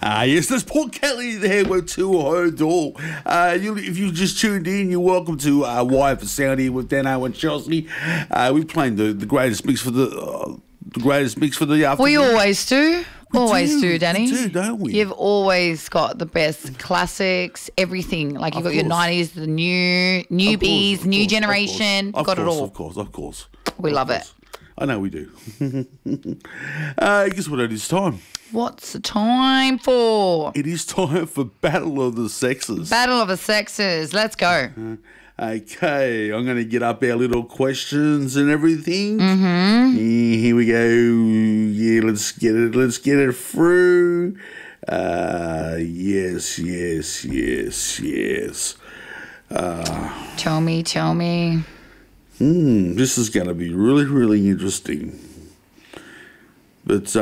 Yes, there's Paul Kelly there with To Her Door. If you just tuned in, you're welcome to Wire for Sound here with Dano and Chelsea. We're playing the greatest mix for the afternoon. We always do. Always do, Danny. We do, don't we? You've always got the best classics, everything. Like you've got your 90s, the newbies, new generation. Got it all. Of course. We love it. I know we do. Guess what it is time? What's the time for? It is time for Battle of the Sexes. Battle of the Sexes. Let's go. Okay, I'm going to get up our little questions and everything. Mm-hmm. Here we go. Yeah, let's get it through. Yes. Tell me. This is going to be really, really interesting. But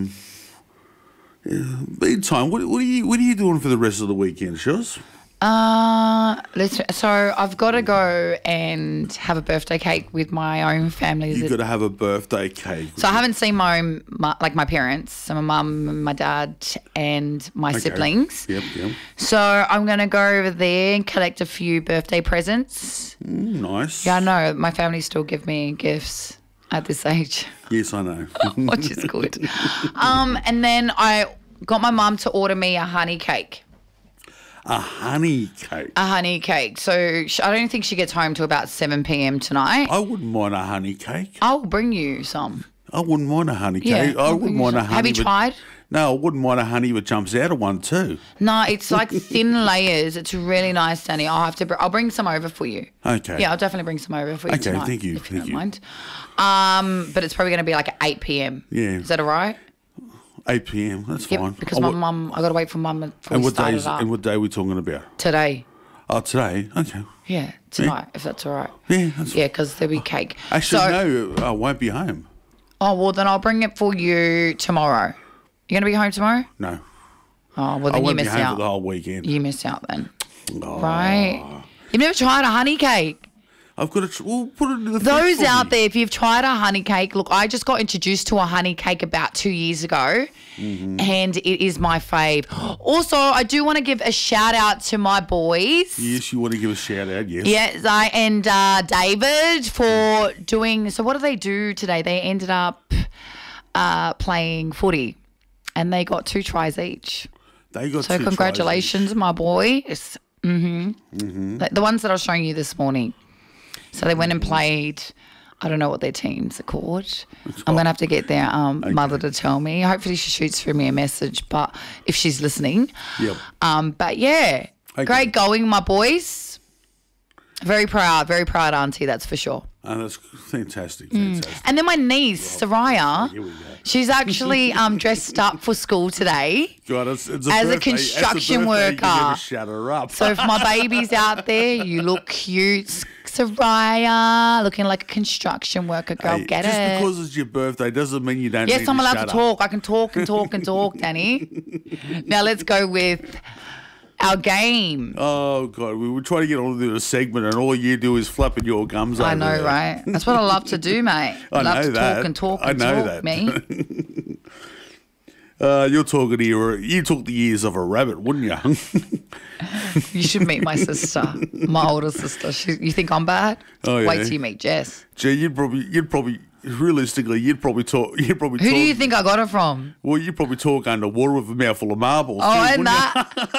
meantime, what are you doing for the rest of the weekend, Shoz? So I've got to go and have a birthday cake with my own family. You've got to have a birthday cake. So I haven't seen my parents, so my mum, my dad, and my siblings. Yep. So I'm going to go over there and collect a few birthday presents. Nice. Yeah, I know. My family still give me gifts at this age. Yes, I know. Which is good. And then I got my mum to order me a honey cake. A honey cake? A honey cake. So I don't think she gets home till about 7 p.m. tonight. I wouldn't mind a honey cake. I'll bring you some. I wouldn't mind a honey Yeah, cake. I wouldn't mind a honey. Have you tried? No, I wouldn't mind a honey that jumps out of one too. No, it's like thin layers. It's really nice, Danny. I'll bring some over for you. Okay. Yeah, I'll definitely bring some over for you tonight. Okay, thank you. If you don't mind. But it's probably going to be like at 8 p.m. Yeah. Is that all right? 8 p.m. That's fine. Because my mum, I got to wait for mum before we start it up. And what day are we talking about? Today. Oh, today? Okay. Yeah, tonight, if that's all right. Yeah, that's Yeah, because there'll be cake. Actually, no, I won't be home. Oh, well, then I'll bring it for you tomorrow. You going to be home tomorrow? No. Oh, well, then you miss I won't be home out. for the whole weekend. You miss out then. Oh. Right? You've never tried a honey cake? I've got to we'll put it in the fridge Those for out me. there, if you've tried a honey cake, look, I just got introduced to a honey cake about 2 years ago, and it is my fave. Also, I do want to give a shout out to my boys. Yes, you want to give a shout out, yes. Yes, and David for doing. So, what did they do today? They ended up playing footy, and they got 2 tries each. They got So, 2 congratulations, my boys. The ones that I was showing you this morning. So they went and played. I don't know what their teams are called. I'm going to have to get their mother to tell me. Hopefully she shoots for me a message, but if she's listening. Yep. But yeah, great going, my boys. Very proud auntie, that's for sure. Oh, that's fantastic. And then my niece, Soraya, Here we go. she's actually dressed up for school today. God, it's a As birthday. a construction birthday, you worker. gotta shut her up. So if my baby's out there, you look cute. Soraya, looking like a construction worker, girl. Hey, get just it. because it's your birthday doesn't mean you don't Yes, need I'm to allowed shut to up. talk. I can talk and talk and talk, Danny. Now let's go with our game. Oh, God. We were trying to get on to do a segment and all you do is flapping your gums over I know, there. right? That's what I love to do, mate. I love know to that. talk and talk I and know talk, that. me. You're talking to you talk the ears of a rabbit, wouldn't you? You should meet my sister, my older sister. You think I'm bad? Oh, yeah. Wait till you meet Jess. Gee, you'd probably realistically, you'd probably talk. Who do you think I got it from? Well, you'd probably talk underwater with a mouthful of marbles. Oh, too, and wouldn't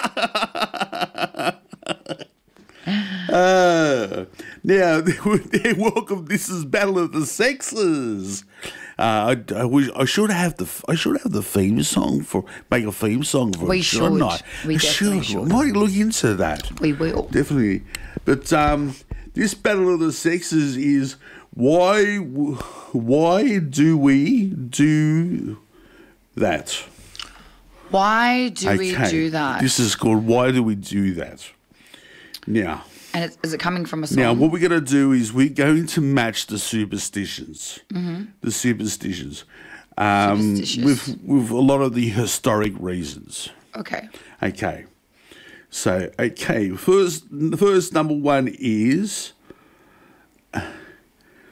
you? Now, welcome. This is Battle of the Sexes. I should have the theme song make a theme song for We it, shouldn't should. I? We I definitely should. I should. might look into that. We will. Definitely. But this Battle of the Sexes is why do we do that? Why do we do that? This is called Why Do We Do That? Now, And is it coming from a song? what we're going to do is we're going to match the superstitions. The superstitions. Superstitious. With a lot of the historic reasons. Okay. Okay. So, first number one is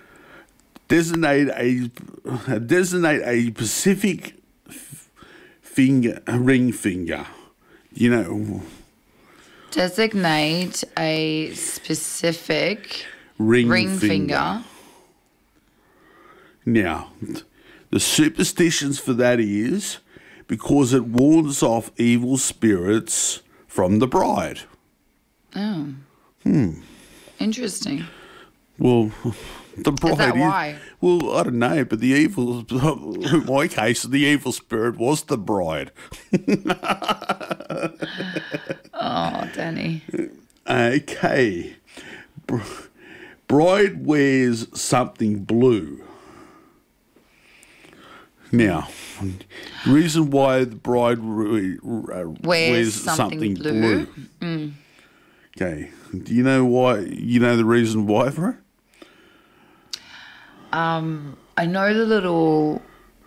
designate a specific ring finger. You know, Designate a specific ring finger. Now, the superstitions for that is because it warns off evil spirits from the bride. Oh. Interesting. Well, the bride Is that why? Well, I don't know, but the evil, in my case, the evil spirit was the bride. Oh, Danny. Okay. Bride wears something blue. Now, the reason why the bride wears something blue. Okay. Do you know why? You know the reason why for it? I know the little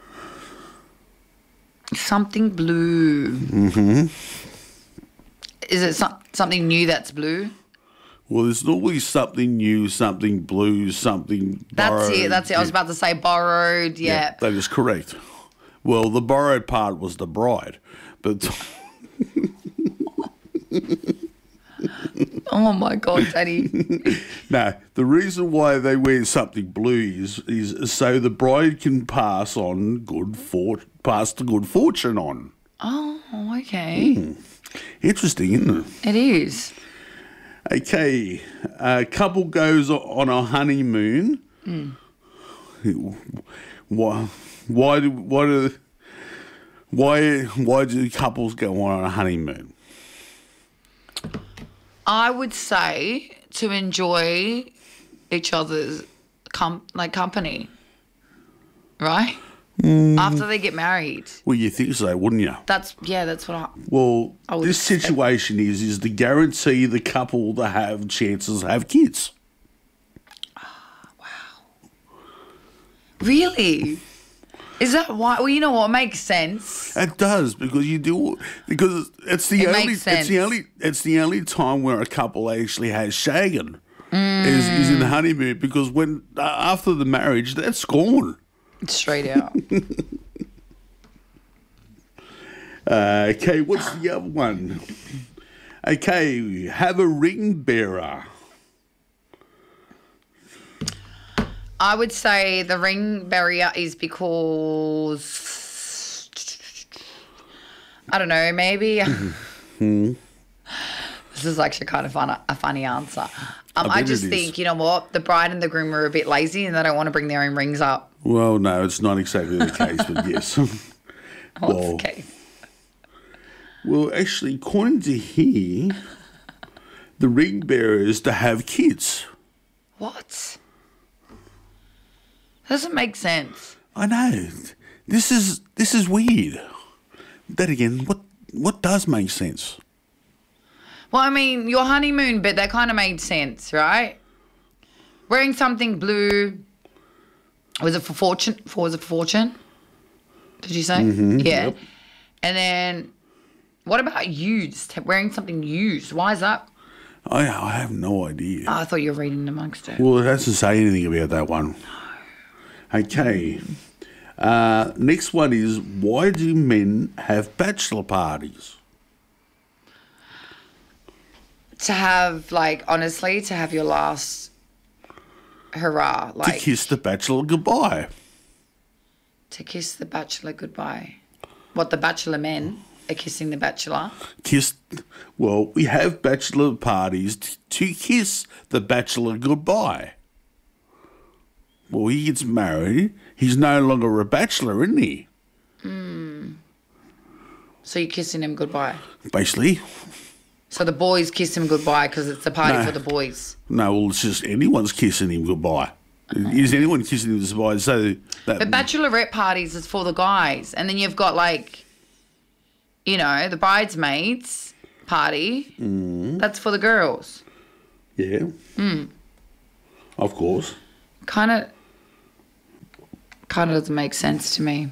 something blue. Mm-hmm. Is it something new that's blue? Well, there's always something new, something blue, something borrowed. That's it. I was about to say borrowed. Yeah. That is correct. Well, the borrowed part was the bride, but Oh my God, Daddy. no, the reason why they wear something blue is so the bride can pass the good fortune on. Oh, okay. Interesting, isn't it? It is. Okay, a couple goes on a honeymoon. Why do couples go on a honeymoon? I would say to enjoy each other's company, right? After they get married. Well, you think so, wouldn't you? That's what I... Well, I would this situation is to guarantee the couple to have chances to have kids. Really? Is that why? Well, you know what makes sense. It does because it's the only time where a couple actually has shagging is in the honeymoon because when after the marriage that's gone. Straight out. Okay, what's the other one? Okay, have a ring bearer. I would say the ring barrier is because I don't know, maybe this is actually kind of a funny answer. I just think, you know what, the bride and the groom are a bit lazy and they don't want to bring their own rings up. Well, no, it's not exactly the case, but yes. What's the case? Well, actually, according to here, the ring bearer is to have kids. What? Doesn't make sense. I know. This is weird. Then again, what does make sense? Well, I mean, your honeymoon bit, that kind of made sense, right? Wearing something blue. Was it for fortune? Was it for fortune? Did you say? Mm-hmm, yeah. Yep. And then, what about used? Wearing something used. Why is that? I have no idea. Oh, I thought you were reading amongst it. Well, it doesn't say anything about that one. Okay. Next one is, why do men have bachelor parties? To have, honestly, to have your last hurrah. To kiss the bachelor goodbye. To kiss the bachelor goodbye. What, the bachelor men are kissing the bachelor? Well, we have bachelor parties to kiss the bachelor goodbye. Well, he gets married. He's no longer a bachelor, isn't he? So you're kissing him goodbye? Basically. So the boys kiss him goodbye because it's a party for the boys? No, well, it's just anyone's kissing him goodbye. Is anyone kissing him goodbye? So but bachelorette parties is for the guys. And then you've got, the bridesmaids party. That's for the girls. Yeah. Of course. Kind of doesn't make sense to me.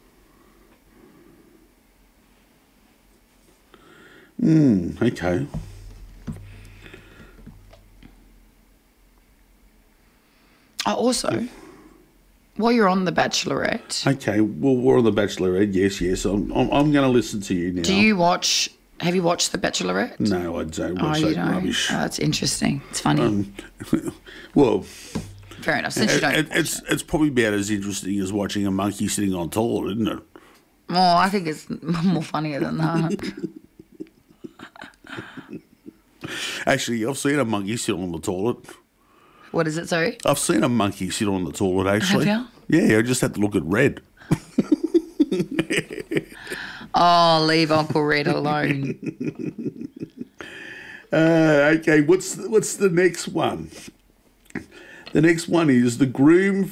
Okay. Also, While you're on The Bachelorette, Okay, well, we're on The Bachelorette. Yes. I'm going to listen to you now. have you watched The Bachelorette? No, I don't Oh, watch you that don't? rubbish. Oh, that's interesting. It's funny. Well, Fair enough. Since you don't. it's probably about as interesting as watching a monkey sitting on a toilet, isn't it? Well, I think it's more funnier than that. Actually, I've seen a monkey sit on the toilet. What is it, sorry? I've seen a monkey sit on the toilet, actually. Have Yeah, I just had to look at Red. Oh, leave Uncle Red alone. Okay, what's the next one? The next one is the groom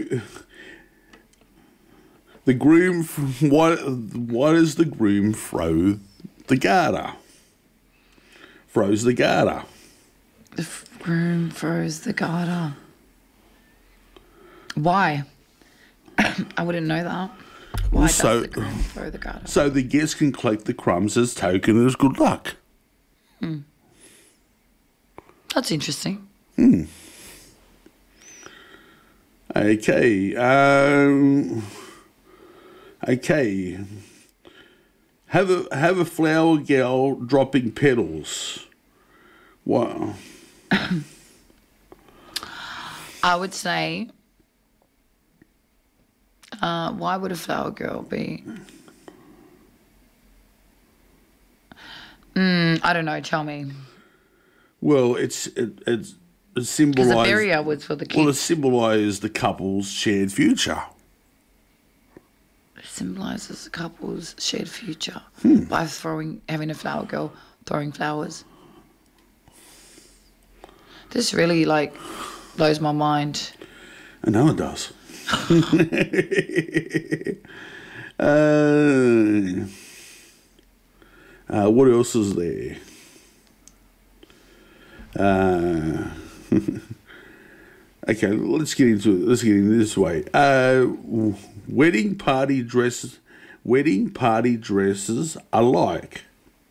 Why does the groom throw the garter? Throws the garter. The groom throws the garter. Why? I wouldn't know that. Why does the groom throw the garter? So the guests can collect the crumbs as token as good luck. That's interesting. Okay. Okay. Have a flower girl dropping petals. Wow. I would say, why would a flower girl be? I don't know. Tell me. Well, it Because the symbolizes. barrier was for the kids. Well, it symbolizes the couple's shared future. It symbolises the couple's shared future by having a flower girl throwing flowers. This really blows my mind. I know it does. What else is there? Okay, let's get into it. Let's get into this way. Wedding party dresses alike.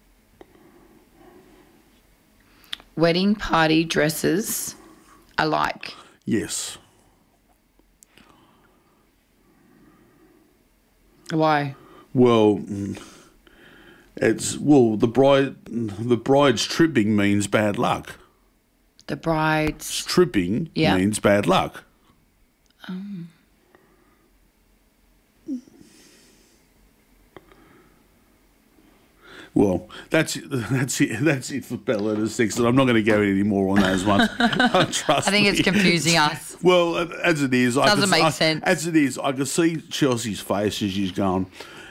Wedding party dresses alike. Yes. Why? Well, the bride's tripping means bad luck. The bride's Tripping Yeah. means bad luck. Well, that's it for Bella Letter 6. And I'm not going to go any more on that as much. Trust I think me. it's confusing us. Well, as it is, Doesn't make sense. As it is, I can see Chelsea's face as she's going.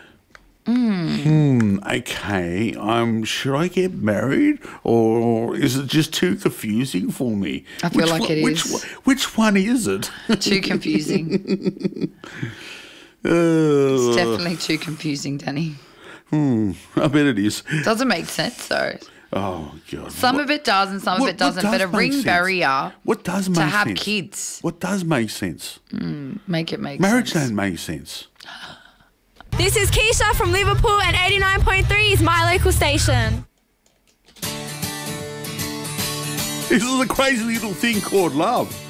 Okay, should I get married, or is it just too confusing for me? I feel like it is. Which one is it? Too confusing. Uh, It's definitely too confusing, Danny. I bet it is. Doesn't make sense though. Oh God. Some of it does and some of it doesn't. But a ring barrier What does make to sense? have kids. What does make sense? Make it make Marriage sense. don't make sense. This is Keisha from Liverpool, and 89.3 is my local station. This is a crazy little thing called love.